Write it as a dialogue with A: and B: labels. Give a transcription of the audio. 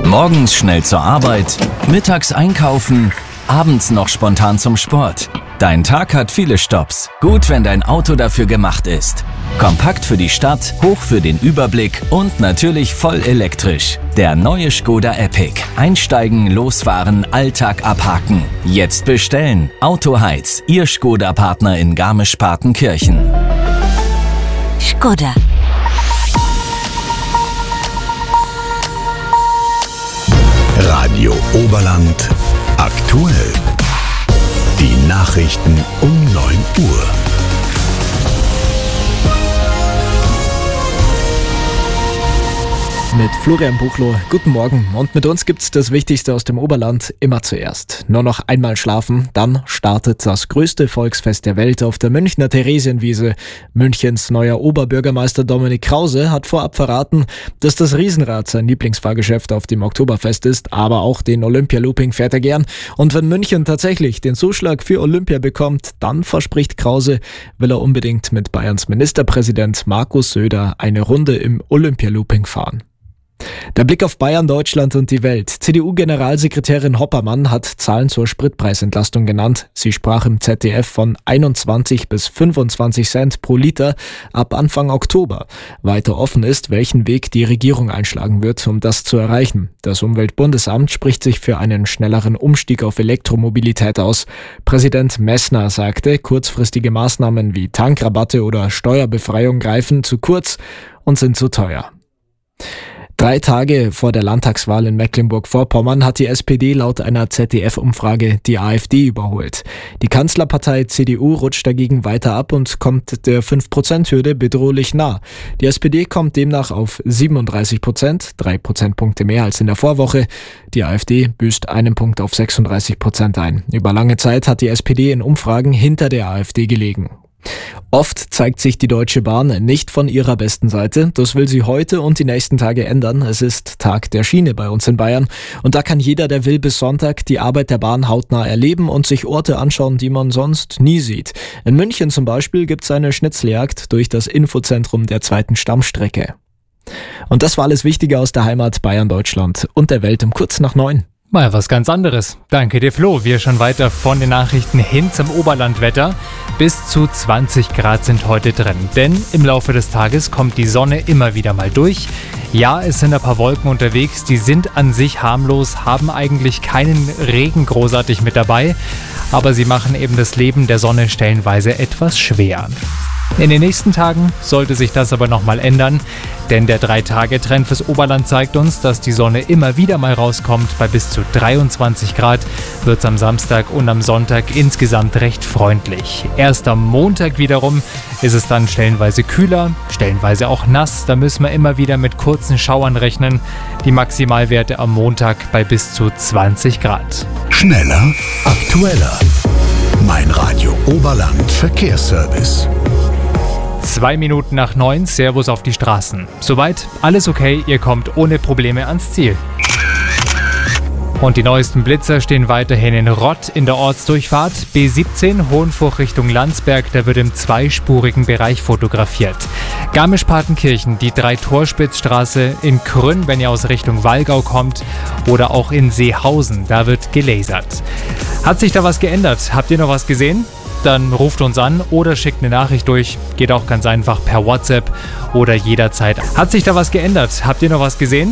A: Morgens schnell zur Arbeit, mittags einkaufen, abends noch spontan zum Sport. Dein Tag hat viele Stopps. Gut, wenn dein Auto dafür gemacht ist. Kompakt für die Stadt, hoch für den Überblick und natürlich voll elektrisch. Der neue Škoda Epic. Einsteigen, losfahren, Alltag abhaken. Jetzt bestellen. Autoheiz, Ihr Škoda-Partner in Garmisch-Partenkirchen.
B: Škoda.
C: Radio Oberland aktuell. Die Nachrichten um 9 Uhr.
D: Mit Florian Buchloh, guten Morgen. Und mit uns gibt's das Wichtigste aus dem Oberland immer zuerst. Nur noch einmal schlafen, dann startet das größte Volksfest der Welt auf der Münchner Theresienwiese. Münchens neuer Oberbürgermeister Dominik Krause hat vorab verraten, dass das Riesenrad sein Lieblingsfahrgeschäft auf dem Oktoberfest ist, aber auch den Olympia-Looping fährt er gern. Und wenn München tatsächlich den Zuschlag für Olympia bekommt, dann verspricht Krause, will er unbedingt mit Bayerns Ministerpräsident Markus Söder eine Runde im Olympia-Looping fahren. Der Blick auf Bayern, Deutschland und die Welt. CDU-Generalsekretärin Hoppermann hat Zahlen zur Spritpreisentlastung genannt. Sie sprach im ZDF von 21 bis 25 Cent pro Liter ab Anfang Oktober. Weiter offen ist, welchen Weg die Regierung einschlagen wird, um das zu erreichen. Das Umweltbundesamt spricht sich für einen schnelleren Umstieg auf Elektromobilität aus. Präsident Messner sagte, kurzfristige Maßnahmen wie Tankrabatte oder Steuerbefreiung greifen zu kurz und sind zu teuer. 3 Tage vor der Landtagswahl in Mecklenburg-Vorpommern hat die SPD laut einer ZDF-Umfrage die AfD überholt. Die Kanzlerpartei CDU rutscht dagegen weiter ab und kommt der 5%-Hürde bedrohlich nah. Die SPD kommt demnach auf 37%, 3 Prozentpunkte mehr als in der Vorwoche. Die AfD büßt einen Punkt auf 36% ein. Über lange Zeit hat die SPD in Umfragen hinter der AfD gelegen. Oft zeigt sich die Deutsche Bahn nicht von ihrer besten Seite. Das will sie heute und die nächsten Tage ändern. Es ist Tag der Schiene bei uns in Bayern. Und da kann jeder, der will, bis Sonntag die Arbeit der Bahn hautnah erleben und sich Orte anschauen, die man sonst nie sieht. In München zum Beispiel gibt es eine Schnitzeljagd durch das Infozentrum der 2. Stammstrecke. Und das war alles Wichtige aus der Heimat Bayern, Deutschland und der Welt um kurz nach 9.
E: Mal was ganz anderes. Danke dir, Flo. Wir schon weiter von den Nachrichten hin zum Oberlandwetter. Bis zu 20 Grad sind heute drin. Denn im Laufe des Tages kommt die Sonne immer wieder mal durch. Ja, es sind ein paar Wolken unterwegs. Die sind an sich harmlos, haben eigentlich keinen Regen großartig mit dabei. Aber sie machen eben das Leben der Sonne stellenweise etwas schwer. In den nächsten Tagen sollte sich das aber nochmal ändern, denn der 3-Tage-Trend fürs Oberland zeigt uns, dass die Sonne immer wieder mal rauskommt. Bei bis zu 23 Grad wird es am Samstag und am Sonntag insgesamt recht freundlich. Erst am Montag wiederum ist es dann stellenweise kühler, stellenweise auch nass. Da müssen wir immer wieder mit kurzen Schauern rechnen. Die Maximalwerte am Montag bei bis zu 20 Grad.
C: Schneller, aktueller. Mein Radio Oberland Verkehrsservice.
E: 2 Minuten nach 9, Servus auf die Straßen. Soweit, alles okay, ihr kommt ohne Probleme ans Ziel. Und die neuesten Blitzer stehen weiterhin in Rott in der Ortsdurchfahrt. B17 Hohenfurch Richtung Landsberg, da wird im zweispurigen Bereich fotografiert. Garmisch-Partenkirchen, die 3-Torspitzstraße in Krünn, wenn ihr aus Richtung Wallgau kommt. Oder auch in Seehausen, da wird gelasert. Hat sich da was geändert? Habt ihr noch was gesehen? Dann ruft uns an oder schickt eine Nachricht durch. Geht auch ganz einfach per WhatsApp oder jederzeit. Hat sich da was geändert? Habt ihr noch was gesehen?